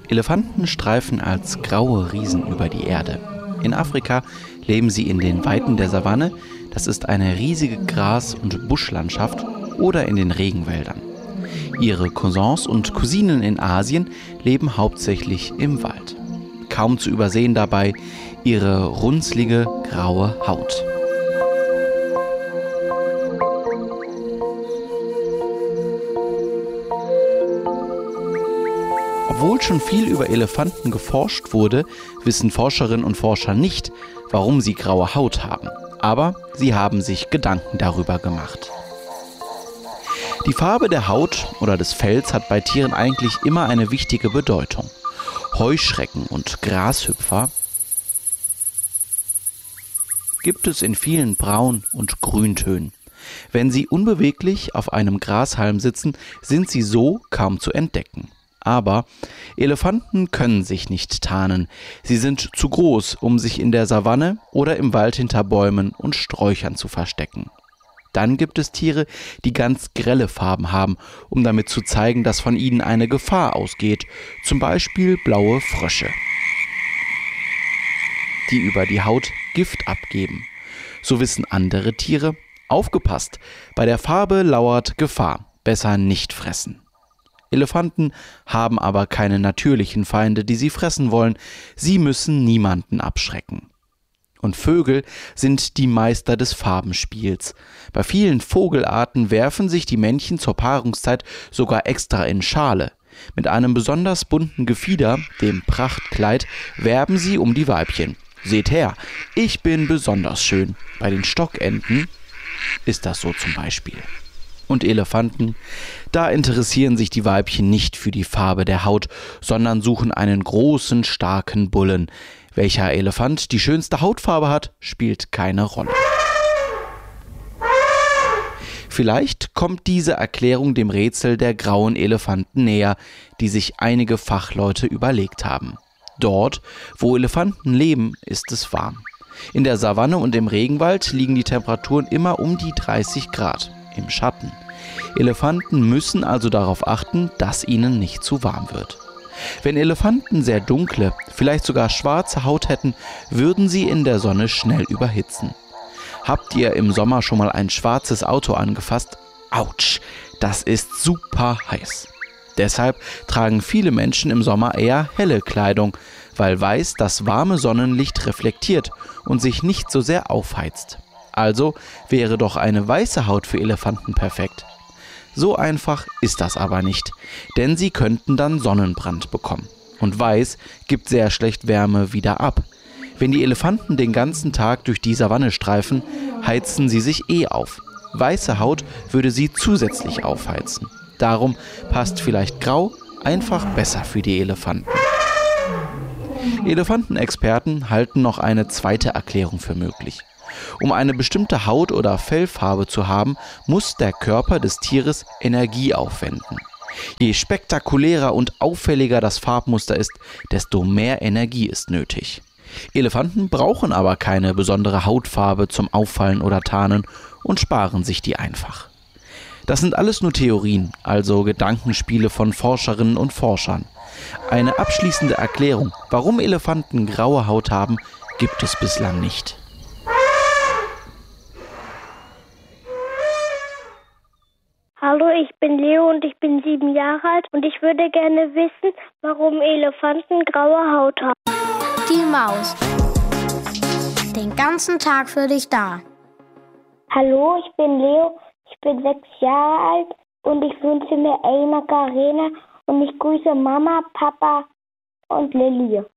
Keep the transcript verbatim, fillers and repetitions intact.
Elefanten streifen als graue Riesen über die Erde. In Afrika leben sie in den Weiten der Savanne, das ist eine riesige Gras- und Buschlandschaft, oder in den Regenwäldern. Ihre Cousins und Cousinen in Asien leben hauptsächlich im Wald. Kaum zu übersehen dabei ihre runzlige graue Haut. Obwohl schon viel über Elefanten geforscht wurde, wissen Forscherinnen und Forscher nicht, warum sie graue Haut haben. Aber sie haben sich Gedanken darüber gemacht. Die Farbe der Haut oder des Fells hat bei Tieren eigentlich immer eine wichtige Bedeutung. Heuschrecken und Grashüpfer gibt es in vielen Braun- und Grüntönen. Wenn sie unbeweglich auf einem Grashalm sitzen, sind sie so kaum zu entdecken. Aber Elefanten können sich nicht tarnen. Sie sind zu groß, um sich in der Savanne oder im Wald hinter Bäumen und Sträuchern zu verstecken. Dann gibt es Tiere, die ganz grelle Farben haben, um damit zu zeigen, dass von ihnen eine Gefahr ausgeht. Zum Beispiel blaue Frösche, die über die Haut Gift abgeben. So wissen andere Tiere: Aufgepasst, bei der Farbe lauert Gefahr, besser nicht fressen. Elefanten haben aber keine natürlichen Feinde, die sie fressen wollen. Sie müssen niemanden abschrecken. Und Vögel sind die Meister des Farbenspiels. Bei vielen Vogelarten werfen sich die Männchen zur Paarungszeit sogar extra in Schale. Mit einem besonders bunten Gefieder, dem Prachtkleid, werben sie um die Weibchen. Seht her, ich bin besonders schön. Bei den Stockenten ist das so zum Beispiel. Und Elefanten, da interessieren sich die Weibchen nicht für die Farbe der Haut, sondern suchen einen großen, starken Bullen. Welcher Elefant die schönste Hautfarbe hat, spielt keine Rolle. Vielleicht kommt diese Erklärung dem Rätsel der grauen Elefanten näher, die sich einige Fachleute überlegt haben. Dort, wo Elefanten leben, ist es warm. In der Savanne und im Regenwald liegen die Temperaturen immer um die dreißig Grad, im Schatten. Elefanten müssen also darauf achten, dass ihnen nicht zu warm wird. Wenn Elefanten sehr dunkle, vielleicht sogar schwarze Haut hätten, würden sie in der Sonne schnell überhitzen. Habt ihr im Sommer schon mal ein schwarzes Auto angefasst? Autsch, das ist super heiß. Deshalb tragen viele Menschen im Sommer eher helle Kleidung, weil weiß das warme Sonnenlicht reflektiert und sich nicht so sehr aufheizt. Also wäre doch eine weiße Haut für Elefanten perfekt. So einfach ist das aber nicht, denn sie könnten dann Sonnenbrand bekommen. Und weiß gibt sehr schlecht Wärme wieder ab. Wenn die Elefanten den ganzen Tag durch die Savanne streifen, heizen sie sich eh auf. Weiße Haut würde sie zusätzlich aufheizen. Darum passt vielleicht Grau einfach besser für die Elefanten. Elefantenexperten halten noch eine zweite Erklärung für möglich. Um eine bestimmte Haut- oder Fellfarbe zu haben, muss der Körper des Tieres Energie aufwenden. Je spektakulärer und auffälliger das Farbmuster ist, desto mehr Energie ist nötig. Elefanten brauchen aber keine besondere Hautfarbe zum Auffallen oder Tarnen und sparen sich die einfach. Das sind alles nur Theorien, also Gedankenspiele von Forscherinnen und Forschern. Eine abschließende Erklärung, warum Elefanten graue Haut haben, gibt es bislang nicht. Hallo, ich bin Leo und ich bin sieben Jahre alt und ich würde gerne wissen, warum Elefanten graue Haut haben. Die Maus. Den ganzen Tag für dich da. Hallo, ich bin Leo, ich bin sechs Jahre alt und ich wünsche mir Ey Macarena und ich grüße Mama, Papa und Lilly.